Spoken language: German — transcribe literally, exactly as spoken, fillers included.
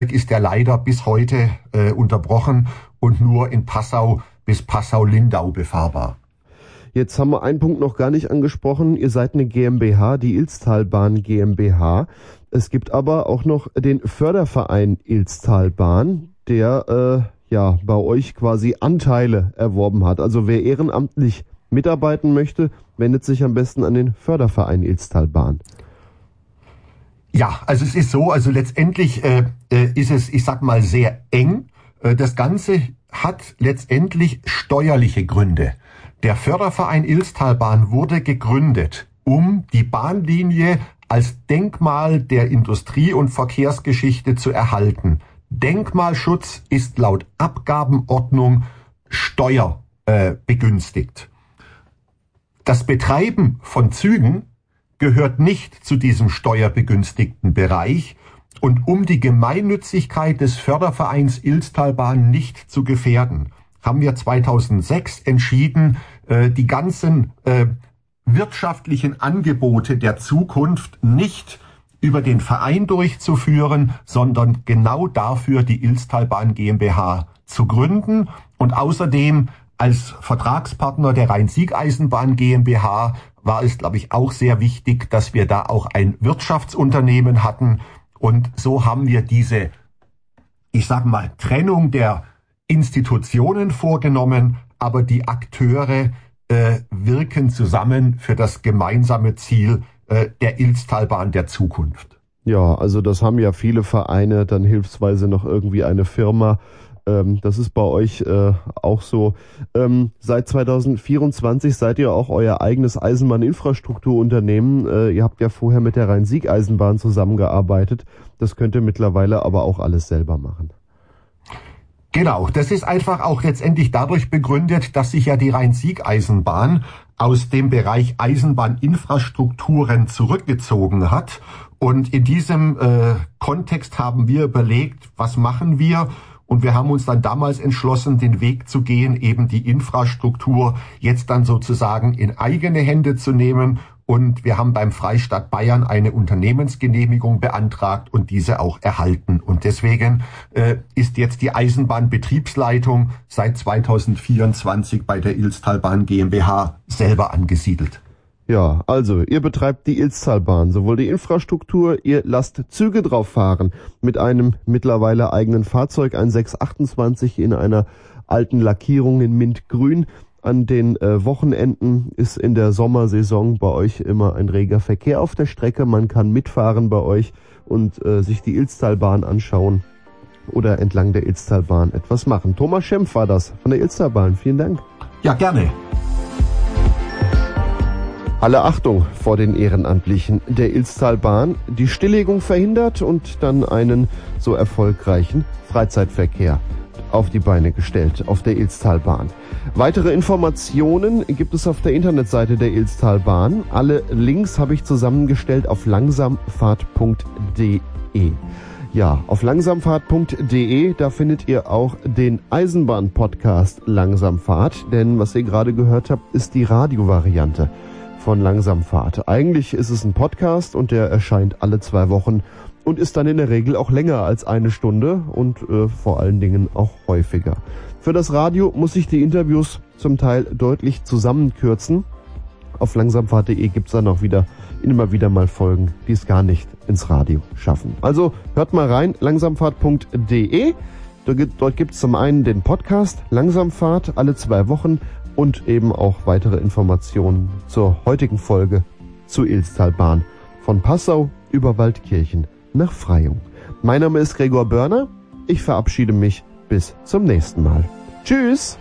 ist ja leider bis heute äh, unterbrochen und nur in Passau bis Passau-Lindau befahrbar. Jetzt haben wir einen Punkt noch gar nicht angesprochen. Ihr seid eine GmbH, die Ilztalbahn GmbH. Es gibt aber auch noch den Förderverein Ilztalbahn, der äh, ja bei euch quasi Anteile erworben hat. Also wer ehrenamtlich mitarbeiten möchte, wendet sich am besten an den Förderverein Ilztalbahn. Ja, also es ist so, also letztendlich äh, ist es, ich sag mal, sehr eng. Äh, das Ganze hat letztendlich steuerliche Gründe. Der Förderverein Ilztalbahn wurde gegründet, um die Bahnlinie als Denkmal der Industrie- und Verkehrsgeschichte zu erhalten. Denkmalschutz ist laut Abgabenordnung steuerbegünstigt. Äh, das Betreiben von Zügen gehört nicht zu diesem steuerbegünstigten Bereich, und um die Gemeinnützigkeit des Fördervereins Ilztalbahn nicht zu gefährden, haben wir zweitausendsechs entschieden, äh, die ganzen äh, wirtschaftlichen Angebote der Zukunft nicht über den Verein durchzuführen, sondern genau dafür die Ilztalbahn GmbH zu gründen und außerdem als Vertragspartner der Rhein-Sieg-Eisenbahn GmbH war es, glaube ich, auch sehr wichtig, dass wir da auch ein Wirtschaftsunternehmen hatten. Und so haben wir diese, ich sage mal, Trennung der Institutionen vorgenommen, aber die Akteure äh, wirken zusammen für das gemeinsame Ziel äh, der Ilztalbahn der Zukunft. Ja, also das haben ja viele Vereine, dann hilfsweise noch irgendwie eine Firma. Ähm, das ist bei euch äh, auch so. Ähm, seit zweitausendvierundzwanzig seid ihr auch euer eigenes Eisenbahninfrastrukturunternehmen. Äh, ihr habt ja vorher mit der Rhein-Sieg-Eisenbahn zusammengearbeitet. Das könnt ihr mittlerweile aber auch alles selber machen. Genau, das ist einfach auch letztendlich dadurch begründet, dass sich ja die Rhein-Sieg-Eisenbahn aus dem Bereich Eisenbahninfrastrukturen zurückgezogen hat. Und in diesem äh, Kontext haben wir überlegt, was machen wir? Und wir haben uns dann damals entschlossen, den Weg zu gehen, eben die Infrastruktur jetzt dann sozusagen in eigene Hände zu nehmen. Und wir haben beim Freistaat Bayern eine Unternehmensgenehmigung beantragt und diese auch erhalten. Und deswegen äh, ist jetzt die Eisenbahnbetriebsleitung seit zweitausendvierundzwanzig bei der Ilztalbahn GmbH selber angesiedelt. Ja, also ihr betreibt die Ilztalbahn, sowohl die Infrastruktur, ihr lasst Züge drauf fahren mit einem mittlerweile eigenen Fahrzeug, ein sechs achtundzwanzig in einer alten Lackierung in Mintgrün. An den äh, Wochenenden ist in der Sommersaison bei euch immer ein reger Verkehr auf der Strecke. Man kann mitfahren bei euch und äh, sich die Ilztalbahn anschauen oder entlang der Ilztalbahn etwas machen. Thomas Schempf war das von der Ilztalbahn. Vielen Dank. Ja, gerne. Alle Achtung vor den Ehrenamtlichen der Ilztalbahn, die Stilllegung verhindert und dann einen so erfolgreichen Freizeitverkehr auf die Beine gestellt auf der Ilztalbahn. Weitere Informationen gibt es auf der Internetseite der Ilztalbahn. Alle Links habe ich zusammengestellt auf langsamfahrt punkt de. Ja, auf langsamfahrt punkt de, da findet ihr auch den Eisenbahn-Podcast Langsamfahrt, denn was ihr gerade gehört habt, ist die Radiovariante von Langsamfahrt. Eigentlich ist es ein Podcast und der erscheint alle zwei Wochen und ist dann in der Regel auch länger als eine Stunde und äh, vor allen Dingen auch häufiger. Für das Radio muss ich die Interviews zum Teil deutlich zusammenkürzen. Auf langsamfahrt punkt de gibt es dann auch wieder immer wieder mal Folgen, die es gar nicht ins Radio schaffen. Also hört mal rein, langsamfahrt punkt de. Dort gibt es zum einen den Podcast Langsamfahrt alle zwei Wochen und eben auch weitere Informationen zur heutigen Folge zur Ilztalbahn von Passau über Waldkirchen nach Freyung. Mein Name ist Gregor Börner. Ich verabschiede mich bis zum nächsten Mal. Tschüss!